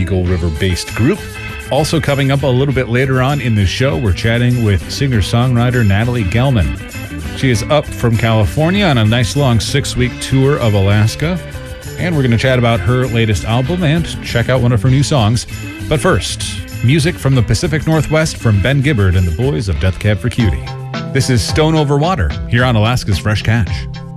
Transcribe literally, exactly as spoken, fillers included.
Eagle River-based group. Also coming up a little bit later on in the show, we're chatting with singer-songwriter Natalie Gelman. She is up from California on a nice long six-week tour of Alaska. And we're going to chat about her latest album and check out one of her new songs. But first, music from the Pacific Northwest from Ben Gibbard and the boys of Death Cab for Cutie. This is Stone Over Water here on Alaska's Fresh Catch.